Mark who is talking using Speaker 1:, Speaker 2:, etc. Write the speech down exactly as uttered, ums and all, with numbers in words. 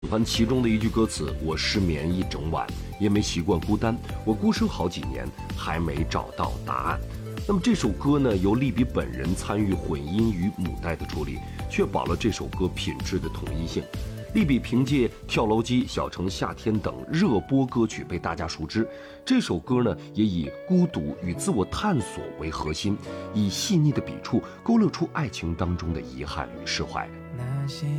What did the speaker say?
Speaker 1: 喜欢其中的一句歌词：我失眠一整晚，也没习惯孤单，我孤身好几年，还没找到答案。那么这首歌呢，由利比本人参与混音与母带的处理，确保了这首歌品质的统一性。利比凭借《跳楼机》《小城夏天》等热播歌曲被大家熟知，这首歌呢也以孤独与自我探索为核心，以细腻的笔触勾勒出爱情当中的遗憾与释怀。
Speaker 2: 那些